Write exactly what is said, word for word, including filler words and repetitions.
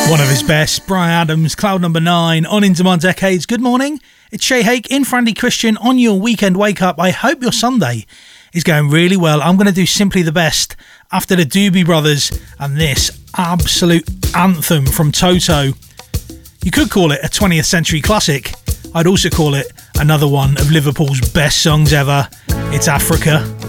One of his best, Bryan Adams, Cloud Number nine, on Into My Decades. Good morning, it's Shay Hake in for Andy Christian on your weekend wake up. I hope your Sunday is going really well. I'm going to do Simply the Best after the Doobie Brothers and this absolute anthem from Toto. You could call it a twentieth century classic. I'd also call it another one of Liverpool's best songs ever. It's Africa.